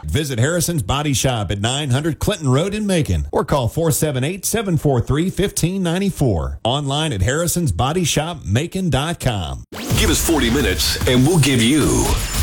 Visit Harrison's Body Shop at 900 Clinton Road in Macon or call 478-743-1594. Online at harrisonsbodyshopmacon.com. Give us 40 minutes and we'll give you